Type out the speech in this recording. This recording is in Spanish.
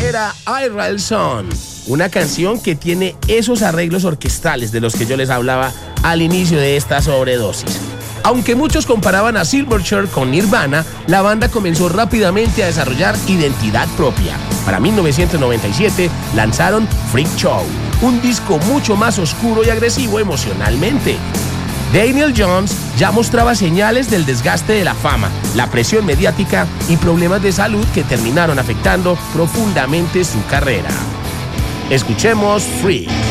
era Israel Son, una canción que tiene esos arreglos orquestales de los que yo les hablaba al inicio de esta sobredosis. Aunque muchos comparaban a Silverchair con Nirvana, la banda comenzó rápidamente a desarrollar identidad propia. Para 1997 lanzaron Freak Show, un disco mucho más oscuro y agresivo emocionalmente. Daniel Johns ya mostraba señales del desgaste de la fama, la presión mediática y problemas de salud que terminaron afectando profundamente su carrera. Escuchemos Freak.